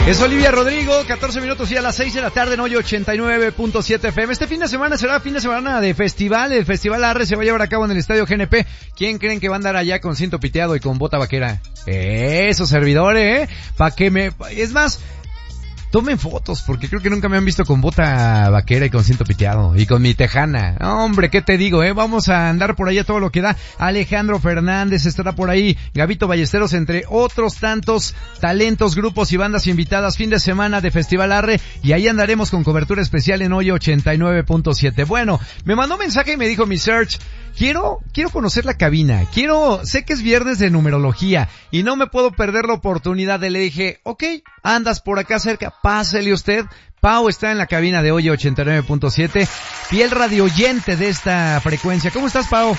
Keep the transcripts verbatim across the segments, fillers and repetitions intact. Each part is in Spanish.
Es Olivia Rodrigo, catorce minutos y a las seis de la tarde en Hoy ochenta y nueve punto siete F M. Este fin de semana será fin de semana de festival. El Festival Arre se va a llevar a cabo en el Estadio G N P. ¿Quién creen que va a andar allá con cinto piteado y con bota vaquera? Eso, servidores, ¿eh? Pa' que me... Es más... Tomen fotos, porque creo que nunca me han visto con bota vaquera y con cinto piteado, y con mi tejana. Hombre, ¿qué te digo, eh? Vamos a andar por allá todo lo que da. Alejandro Fernández estará por ahí, Gabito Ballesteros, entre otros tantos talentos, grupos y bandas invitadas. Fin de semana de Festival Arre, y ahí andaremos con cobertura especial en Hoy ochenta y nueve punto siete. Bueno, me mandó un mensaje y me dijo mi search, quiero, quiero conocer la cabina, quiero, sé que es viernes de numerología, y no me puedo perder la oportunidad. De le dije, ok, andas por acá cerca, pásele usted. Pau está en la cabina de Hoy ochenta y nueve punto siete, fiel radioyente de esta frecuencia. ¿Cómo estás, Pau?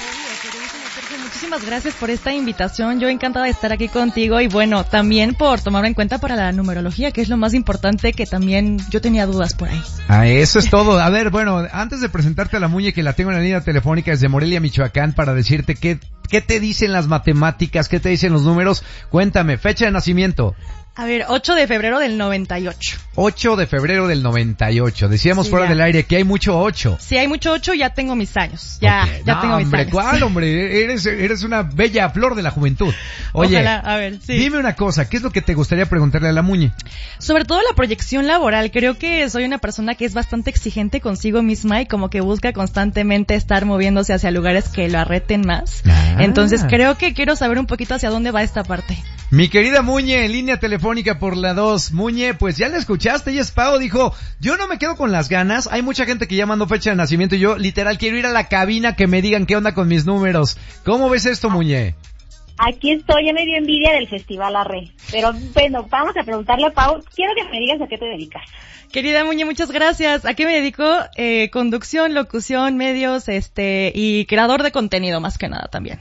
Muchísimas gracias por esta invitación. Yo encantada de estar aquí contigo y bueno, también por tomarlo en cuenta para la numerología, que es lo más importante, que también yo tenía dudas por ahí. Ah, eso es todo. A ver, bueno, antes de presentarte a la Muñe, que la tengo en la línea telefónica desde Morelia, Michoacán, para decirte qué, qué te dicen las matemáticas, qué te dicen los números, cuéntame, fecha de nacimiento. A ver, ocho de febrero del noventa y ocho. ocho de febrero del noventa y ocho. Decíamos sí, fuera ya. del aire que hay mucho ocho. Sí, hay mucho ocho, ya tengo mis años. Ya, okay. ya no, tengo mis hombre, años. ¿cuál, hombre? Eres, eres una bella flor de la juventud. Oye, Ojalá, a ver, sí. Dime una cosa, ¿qué es lo que te gustaría preguntarle a la Muñe? Sobre todo la proyección laboral. Creo que soy una persona que es bastante exigente consigo misma y como que busca constantemente estar moviéndose hacia lugares que lo arreten más. Ah. Entonces creo que quiero saber un poquito hacia dónde va esta parte. Mi querida Muñe, en línea telefónica por la dos. Muñe, pues ya la escuchaste, ella es Pau, dijo, yo no me quedo con las ganas, hay mucha gente que ya mandó fecha de nacimiento y yo literal quiero ir a la cabina que me digan qué onda con mis números. ¿Cómo ves esto, Muñe? Aquí estoy, ya me dio envidia del Festival Arre, pero bueno, vamos a preguntarle a Pau, quiero que me digas a qué te dedicas. Querida Muñe, muchas gracias. ¿A qué me dedico? Eh, conducción, locución, medios, este, y creador de contenido más que nada también.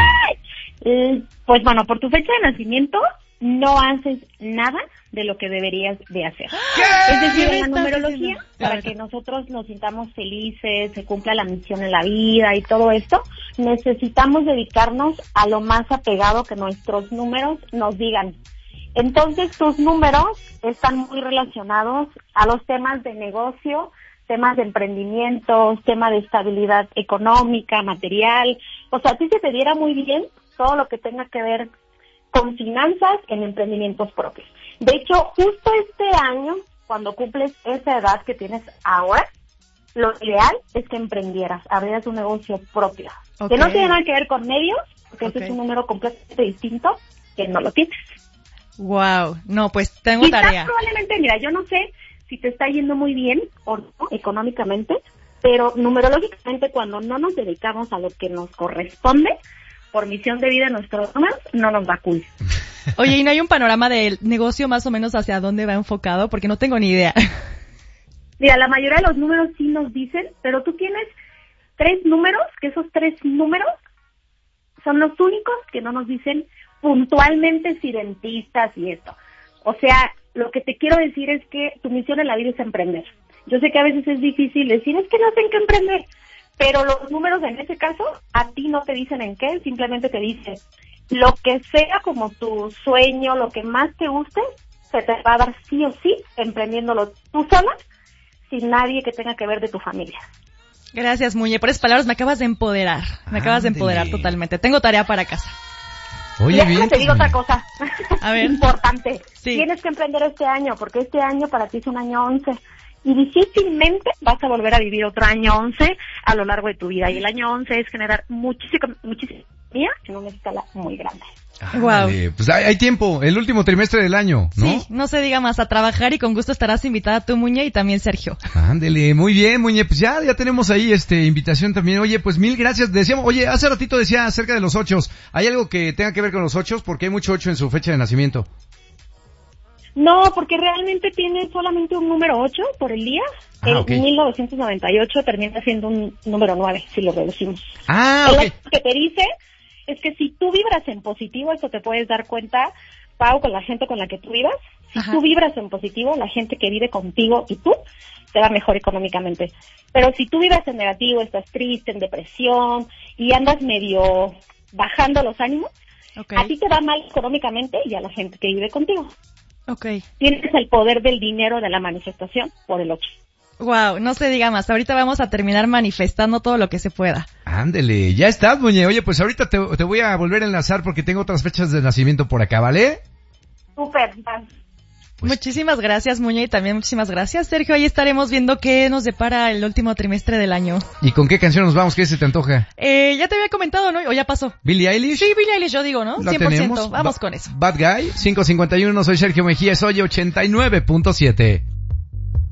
Eh, pues bueno, por tu fecha de nacimiento no haces nada de lo que deberías de hacer. ¿Qué? Es decir, en la numerología, para que nosotros nos sintamos felices, se cumpla la misión en la vida y todo esto, necesitamos dedicarnos a lo más apegado que nuestros números nos digan. Entonces, tus números están muy relacionados a los temas de negocio, temas de emprendimiento, temas de estabilidad económica, material. O sea, a ti se te diera muy bien todo lo que tenga que ver con finanzas en emprendimientos propios. De hecho, justo este año, cuando cumples esa edad que tienes ahora, lo ideal es que emprendieras, abrieras un negocio propio. Okay. Que no tiene nada que ver con medios, porque okay. ese es un número completamente distinto, que no lo tienes. Wow, no, pues tengo Quizás tarea. Probablemente, mira, yo no sé si te está yendo muy bien o no, económicamente, pero numerológicamente cuando no nos dedicamos a lo que nos corresponde, por misión de vida nuestros números, no nos va cool. Oye, ¿y no hay un panorama del negocio más o menos hacia dónde va enfocado? Porque no tengo ni idea. Mira, la mayoría de los números sí nos dicen, pero tú tienes tres números, que esos tres números son los únicos que no nos dicen puntualmente si dentistas y esto. O sea, lo que te quiero decir es que tu misión en la vida es emprender. Yo sé que a veces es difícil decir, es que no sé en qué emprender. Pero los números en ese caso, a ti no te dicen en qué, simplemente te dicen lo que sea como tu sueño, lo que más te guste, se te va a dar sí o sí, emprendiéndolo tú sola, sin nadie que tenga que ver de tu familia. Gracias, Muñe, por esas palabras me acabas de empoderar, me acabas Ándale. de empoderar totalmente. Tengo tarea para casa. Oye, Déjame bien. te digo otra cosa, a ver. importante, sí. Tienes que emprender este año, porque este año para ti es un año once. Y difícilmente vas a volver a vivir otro año once a lo largo de tu vida. Y el año once es generar muchísima, muchísima economía en una escala muy grande. Ah, wow. Vale. Pues hay, hay tiempo, el último trimestre del año, ¿no? Sí, no se diga más, a trabajar y con gusto estarás invitada tú, Muñe, y también Sergio. Ándele, muy bien, Muñe, pues ya, ya tenemos ahí este invitación también. Oye, pues mil gracias. Decíamos, oye, hace ratito decía acerca de los ochos. ¿Hay algo que tenga que ver con los ochos? Porque hay mucho ocho en su fecha de nacimiento. No, porque realmente tiene solamente un número ocho por el día. Ah, el okay. mil novecientos noventa y ocho termina siendo un número nueve, si lo reducimos. Ah, el okay. Lo que te dice es que si tú vibras en positivo, eso te puedes dar cuenta, Pau, con la gente con la que tú vivas. Si Ajá. tú vibras en positivo, la gente que vive contigo y tú, te va mejor económicamente. Pero si tú vibras en negativo, estás triste, en depresión, y andas medio bajando los ánimos, okay. a ti te va mal económicamente y a la gente que vive contigo. Okay. Tienes el poder del dinero de la manifestación por el ocho. Wow, no se diga más. Ahorita vamos a terminar manifestando todo lo que se pueda. Ándele, ya estás, Muñe. Oye, pues ahorita te, te voy a volver a enlazar porque tengo otras fechas de nacimiento por acá, ¿vale? Súper. Pues, muchísimas gracias, Muñe, y también muchísimas gracias, Sergio. Ahí estaremos viendo qué nos depara el último trimestre del año. ¿Y con qué canción nos vamos? ¿Qué se te antoja? Eh, ya te había comentado, ¿no? ¿O ya pasó? ¿Billie Eilish? Sí, Billie Eilish, yo digo, ¿no? ¿La cien por ciento. tenemos? Vamos ba- con eso. Bad Guy, cinco cincuenta y uno, soy Sergio Mejía, soy ochenta y nueve punto siete.